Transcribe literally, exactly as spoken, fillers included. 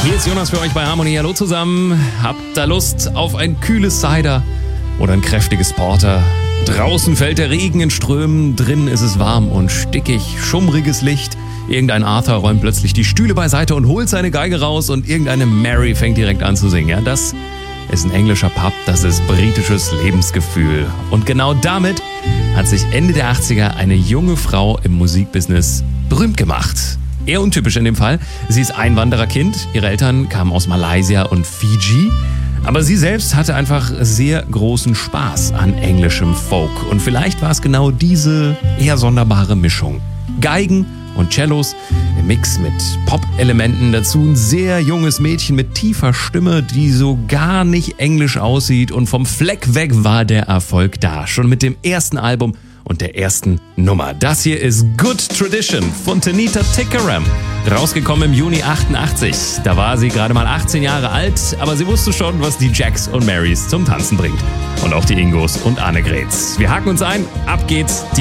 Hier ist Jonas für euch bei Harmony. Hallo zusammen. Habt ihr Lust auf ein kühles Cider oder ein kräftiges Porter? Draußen fällt der Regen in Strömen, drin ist es warm und stickig, schummriges Licht. Irgendein Arthur räumt plötzlich die Stühle beiseite und holt seine Geige raus und irgendeine Mary fängt direkt an zu singen. Ja, das ist ein englischer Pub, das ist britisches Lebensgefühl. Und genau damit hat sich Ende der achtziger eine junge Frau im Musikbusiness berühmt gemacht. Eher untypisch in dem Fall. Sie ist Einwandererkind, ihre Eltern kamen aus Malaysia und Fiji. Aber sie selbst hatte einfach sehr großen Spaß an englischem Folk. Und vielleicht war es genau diese eher sonderbare Mischung. Geigen und Cellos im Mix mit Pop-Elementen, dazu ein sehr junges Mädchen mit tiefer Stimme, die so gar nicht englisch aussieht, und vom Fleck weg war der Erfolg da. Schon mit dem ersten Album und der ersten Nummer. Das hier ist Good Tradition von Tanita Tikaram. Rausgekommen im Juni achtundachtzig. Da war sie gerade mal achtzehn Jahre alt, aber sie wusste schon, was die Jacks und Marys zum Tanzen bringt. Und auch die Ingos und Annegret's. Wir haken uns ein, ab geht's. Die